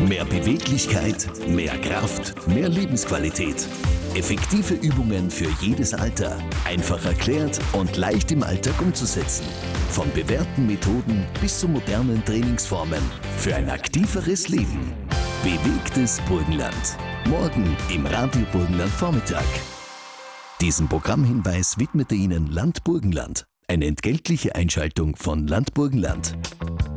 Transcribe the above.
Mehr Beweglichkeit, mehr Kraft, mehr Lebensqualität. Effektive Übungen für jedes Alter. Einfach erklärt und leicht im Alltag umzusetzen. Von bewährten Methoden bis zu modernen Trainingsformen. Für ein aktiveres Leben. Bewegtes Burgenland. Morgen im Radio Burgenland Vormittag. Diesen Programmhinweis widmete Ihnen Land Burgenland. Eine entgeltliche Einschaltung von Land Burgenland.